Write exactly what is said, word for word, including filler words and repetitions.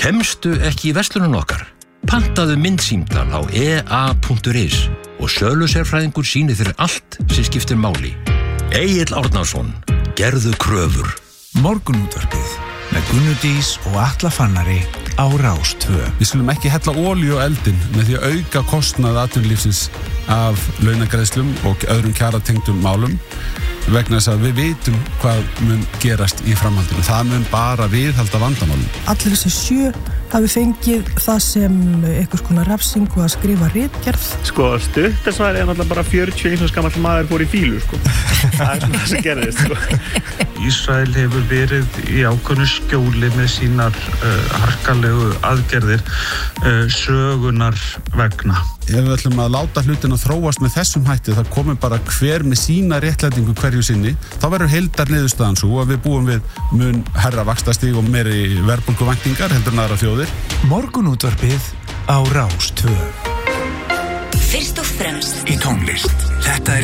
Kemstu ekki í verslunum okkar? Pantaðu myndsímtal á e a punktur is og sölusérfræðingur sýnir þér allt sem skiptir máli. Egill Árnason, gerðu kröfur. Morgunútvarpið með Gunnu Dís og Atla Fannari á Rás tvö. Við skulum ekki hella olíu á eldinn með því að auka kostnað atvinnulífsins af launagreiðslum og öðrum kjaratengdum málum vegna þess að við vitum hvað mun gerast í framhaldinu. Það mun bara viðhalda vandamálum. Allir þessi sjö hafi fengið það sem einhvers konar refsingu að skrifa ritgerð. Sko, stuttasvar er náttúrulega bara fjörutíu og eins og skamall maður fór í fílu, sko. Það er svona það sem gerðist, sko. Ísrael hefur verið í ákveðnu skjóli með sínar uh, harkalegu aðgerðir uh, sögunar vegna. Ef við ætlum að láta hlutin að þróast með þessum hætti, það komið bara hver með sína réttlætingu hverju sinni, þá verður heildar niðurstaðan svo að við búum við mun herra vaxtastig og meiri verðbólguvæntingar heldur en aðrar þjóðir. Morgunútvarpið á Rás tvö. Fyrst og fremst í tónlist. Þetta er